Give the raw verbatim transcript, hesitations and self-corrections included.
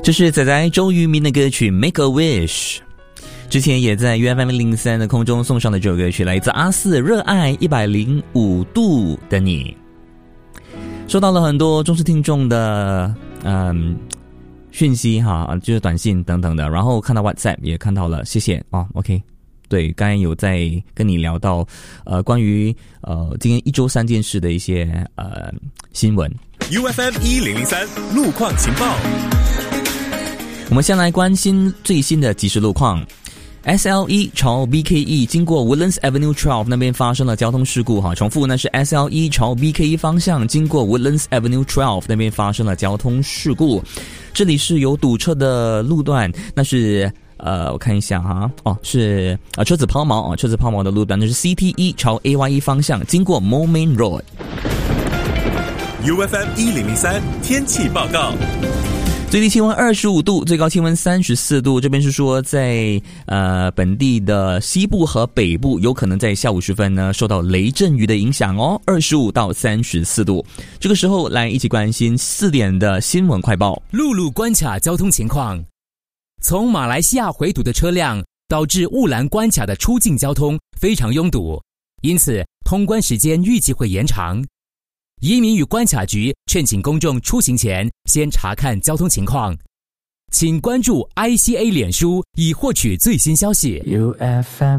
这是仔仔周渝民的歌曲 Make a Wish， 之前也在 U F M 零三的空中送上的这首歌曲，来自阿四热爱一百零五度的你。收到了很多忠实听众的嗯讯息哈，就是短信等等的，然后看到 WhatsApp 也看到了，谢谢哦 OK。对，刚才有在跟你聊到呃关于呃今天一周三件事的一些呃新闻。 U F M 一零零三路况情报， 我们先来关心最新的即时路况。S L E 朝 B K E 经过 Woodlands Avenue 十二那边发生了交通事故哈，重复，那是 S L E 朝 B K E 方向经过 Woodlands Avenue 十二那边发生了交通事故，这里是有堵车的路段，那是呃，我看一下哈，哦，是呃车子抛锚啊，车子抛锚的路段，那是 C T E 朝 A Y E 方向经过 Moulmein Road。U F M 一零零三天气报告。 最低气温二十五度，最高气温三十四度。这边是说在呃本地的西部和北部有可能在下午时分呢受到雷阵雨的影响哦，二十五到三十四度。这个时候来一起关心四点的新闻快报。 陆路关卡交通情况。从马来西亚回堵的车辆导致雾兰关卡的出境交通非常拥堵，因此通关时间预计会延长。移民与关卡局劝请公众出行前先查看交通情况，请关注 I C A 脸书以获取最新消息。 U F M